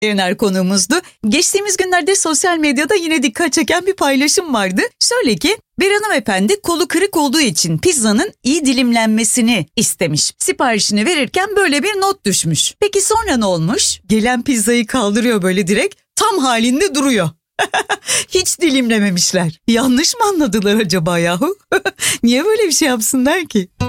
Yener konuğumuzdu. Geçtiğimiz günlerde sosyal medyada yine dikkat çeken bir paylaşım vardı. Şöyle ki, bir hanımefendi kolu kırık olduğu için pizzanın iyi dilimlenmesini istemiş. Siparişini verirken böyle bir not düşmüş. Peki sonra ne olmuş? Gelen pizzayı kaldırıyor böyle direkt, tam halinde duruyor. Hiç dilimlememişler. Yanlış mı anladılar acaba yahu? Niye böyle bir şey yapsınlar ki?